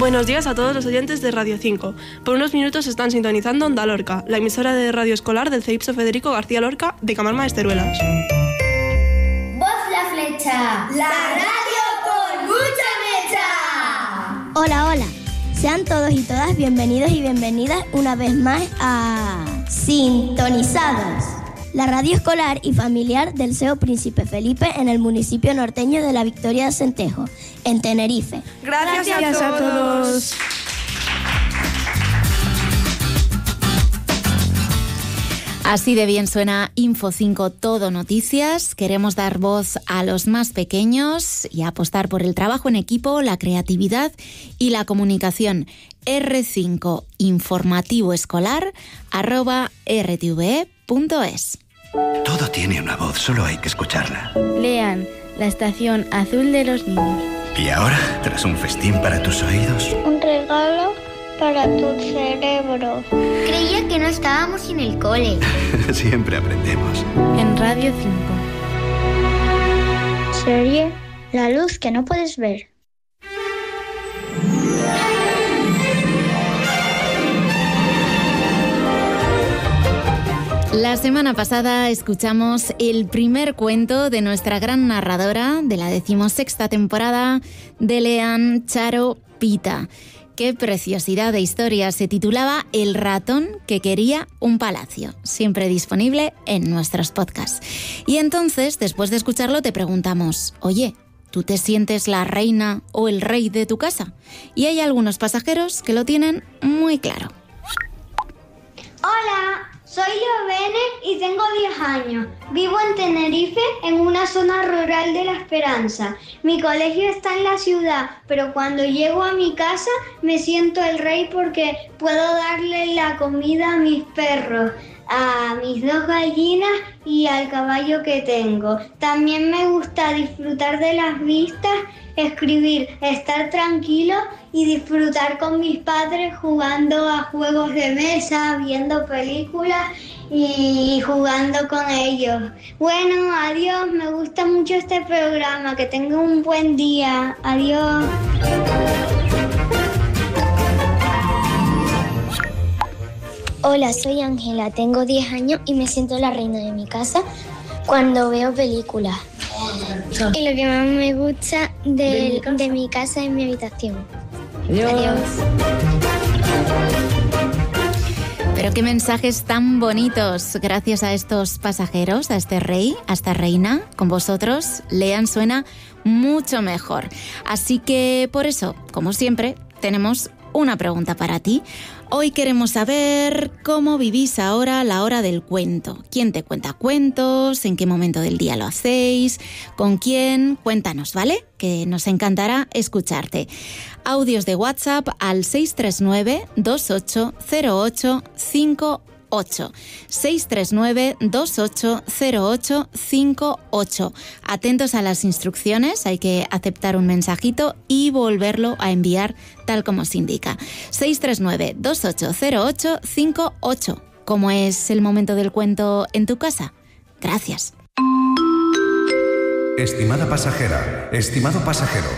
Buenos días a todos los oyentes de Radio 5. Por unos minutos están sintonizando Onda Lorca, la emisora de radio escolar del CEIPSO Federico García Lorca de Camarma de Teruelas. ¡Voz la flecha! ¡La radio con mucha mecha! Hola, hola. Sean todos y todas bienvenidos y bienvenidas una vez más a Sintonizados, la radio escolar y familiar del CEO Príncipe Felipe en el municipio norteño de la Victoria de Centejo, en Tenerife. Gracias a todos. Así de bien suena Info 5 Todo Noticias. Queremos dar voz a los más pequeños y apostar por el trabajo en equipo, la creatividad y la comunicación. R5 Informativo Escolar @rtve.es. Todo tiene una voz, solo hay que escucharla. Lean La Estación Azul de los Niños. Y ahora, tras un festín para tus oídos, un regalo para tu cerebro. Creía que no estábamos en el cole. siempre aprendemos. En Radio 5. Serie La luz que no puedes ver. La semana pasada escuchamos el primer cuento de nuestra gran narradora de la 16ª temporada de Lean, Charo Pita. ¡Qué preciosidad de historia! Se titulaba El ratón que quería un palacio, siempre disponible en nuestros podcasts. Y entonces, después de escucharlo, te preguntamos, oye, ¿tú te sientes la reina o el rey de tu casa? Y hay algunos pasajeros que lo tienen muy claro. Hola, soy Leovene y tengo 10 años. Vivo en Tenerife, en una zona rural de La Esperanza. Mi colegio está en la ciudad, pero cuando llego a mi casa me siento el rey porque puedo darle la comida a mis perros, a mis 2 gallinas y al caballo que tengo. También me gusta disfrutar de las vistas, escribir, estar tranquilo y disfrutar con mis padres jugando a juegos de mesa, viendo películas y jugando con ellos. Bueno, adiós, me gusta mucho este programa, que tengan un buen día, adiós. Hola, soy Ángela, tengo 10 años y me siento la reina de mi casa cuando veo películas. Y lo que más me gusta de mi casa es mi habitación. Adiós. Pero qué mensajes tan bonitos. Gracias a estos pasajeros, a este rey, a esta reina, con vosotros, Lean suena mucho mejor. Así que por eso, como siempre, tenemos una pregunta para ti. Hoy queremos saber cómo vivís ahora la hora del cuento. ¿Quién te cuenta cuentos? ¿En qué momento del día lo hacéis? ¿Con quién? Cuéntanos, ¿vale? Que nos encantará escucharte. Audios de WhatsApp al 639-280858. 639-280858. Atentos a las instrucciones, hay que aceptar un mensajito y volverlo a enviar tal como se indica. 639-280858. ¿Cómo es el momento del cuento en tu casa? Gracias. Estimada pasajera, estimado pasajero.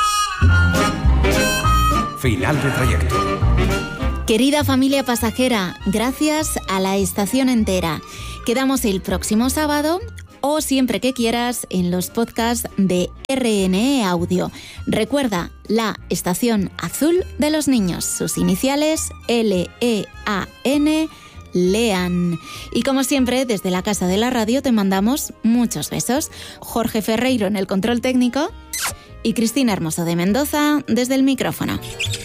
Final de trayecto. Querida familia pasajera, gracias a la estación entera. Quedamos el próximo sábado o siempre que quieras en los podcasts de RNE Audio. Recuerda, la estación azul de los niños, sus iniciales LEAN, Lean. Y como siempre, desde la casa de la radio te mandamos muchos besos. Jorge Ferreiro en el control técnico y Cristina Hermoso de Mendoza desde el micrófono.